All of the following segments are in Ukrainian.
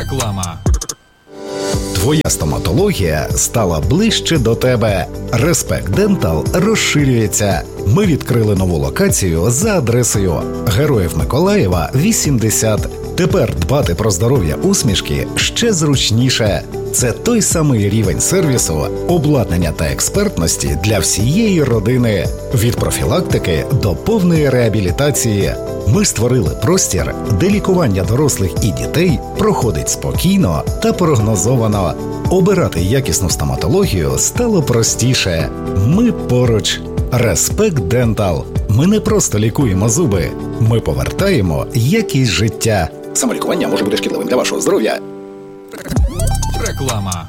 Реклама. Твоя стоматологія стала ближче до тебе. Респект Дентал розширюється. Ми відкрили нову локацію за адресою Героїв Миколаєва, 80. Тепер дбати про здоров'я усмішки ще зручніше. Це той самий рівень сервісу, обладнання та експертності для всієї родини. Від профілактики до повної реабілітації. Ми створили простір, де лікування дорослих і дітей проходить спокійно та прогнозовано. Обирати якісну стоматологію стало простіше. Ми поруч. Респект Дентал. Ми не просто лікуємо зуби. Ми повертаємо якість життя. Самолікування може бути шкідливим для вашого здоров'я. Реклама.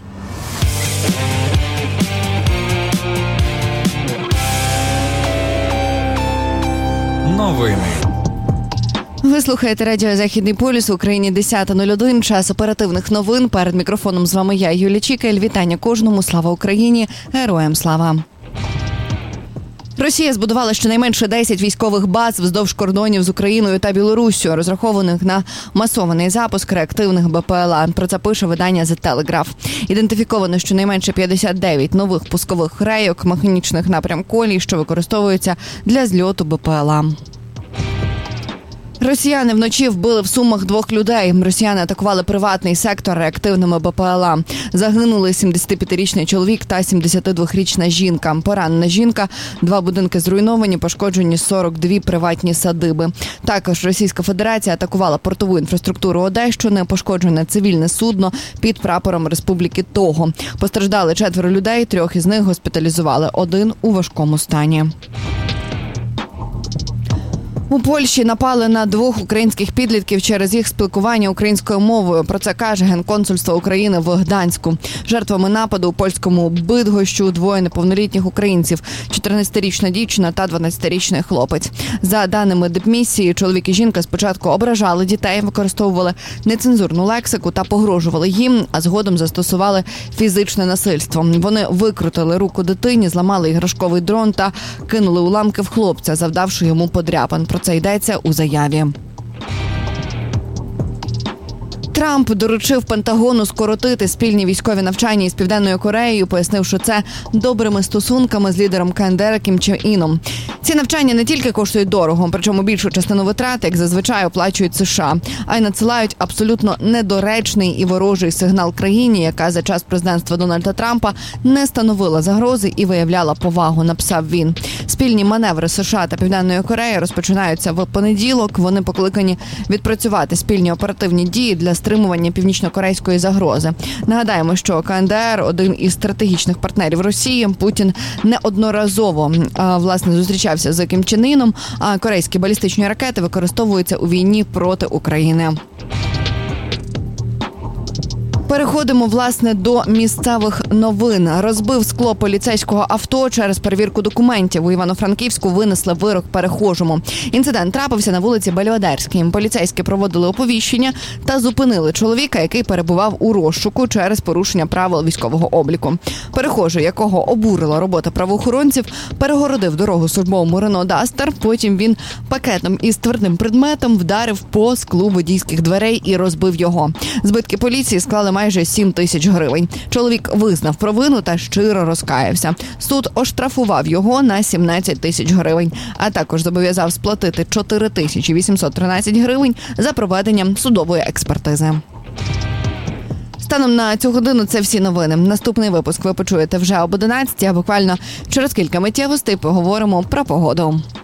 Новини. Ви слухаєте радіо «Західний полюс», в Україні 10:01, час оперативних новин. Перед мікрофоном з вами я, Юлія Чікель. Вітання кожному. Слава Україні! Героям слава! Росія збудувала щонайменше 10 військових баз вздовж кордонів з Україною та Білоруссю, розрахованих на масований запуск реактивних БПЛА. Про це пише видання The Telegraph. Ідентифіковано щонайменше 59 нових пускових рейок механічних напрям-колій, що використовуються для зльоту БПЛА. Росіяни вночі вбили в Сумах 2 людей. Росіяни атакували приватний сектор реактивними БПЛА. Загинули 75-річний чоловік та 72-річна жінка. Поранена жінка, 2 будинки зруйновані, пошкоджені 42 приватні садиби. Також Російська Федерація атакувала портову інфраструктуру Одещини, пошкоджене цивільне судно під прапором Республіки Того. Постраждали 4 людей, 3 із них госпіталізували, 1 у важкому стані. У Польщі напали на 2 українських підлітків через їх спілкування українською мовою. Про це каже Генконсульство України в Гданську. Жертвами нападу у польському Бидгощу 2 неповнолітніх українців – 14-річна дівчина та 12-річний хлопець. За даними дипмісії, чоловік і жінка спочатку ображали дітей, використовували нецензурну лексику та погрожували їм, а згодом застосували фізичне насильство. Вони викрутили руку дитині, зламали іграшковий дрон та кинули уламки в хлопця, завдавши йому подряпин. Про це йдеться у заяві. Трамп доручив Пентагону скоротити спільні військові навчання із Південною Кореєю, пояснивши це добрими стосунками з лідером КНДР Кім Чен Іном. Ці навчання не тільки коштують дорого, причому більшу частину витрат, як зазвичай, оплачують США, а й надсилають абсолютно недоречний і ворожий сигнал країні, яка за час президентства Дональда Трампа не становила загрози і виявляла повагу, написав він. Спільні маневри США та Південної Кореї розпочинаються в понеділок. Вони покликані відпрацювати спільні оперативні дії для стримування північно-корейської загрози. Нагадаємо, що КНДР – один із стратегічних партнерів Росії. Путін неодноразово, зустрічався з Кім Чен Іном, а корейські балістичні ракети використовуються у війні проти України. Переходимо, до місцевих новин. Розбив скло поліцейського авто через перевірку документів. У Івано-Франківську винесли вирок перехожому. Інцидент трапився на вулиці Бельведерській. Поліцейські проводили оповіщення та зупинили чоловіка, який перебував у розшуку через порушення правил військового обліку. Перехожий, якого обурила робота правоохоронців, перегородив дорогу службовому Рено Дастер. Потім він пакетом із твердим предметом вдарив по склу водійських дверей і розбив його. Збитки поліції склали майже 7 тисяч гривень. Чоловік визнав провину та щиро розкаявся. Суд оштрафував його на 17 тисяч гривень, а також зобов'язав сплатити 4 тисячі 813 гривень за проведення судової експертизи. Станом на цю годину це всі новини. Наступний випуск ви почуєте вже об 11, а буквально через кілька миттєвостей поговоримо про погоду.